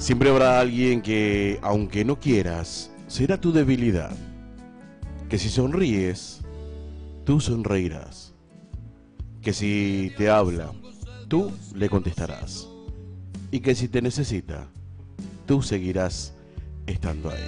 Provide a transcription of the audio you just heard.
Siempre habrá alguien que, aunque no quieras, será tu debilidad. Que si sonríes, tú sonreirás. Que si te habla, tú le contestarás. Y que si te necesita, tú seguirás estando ahí.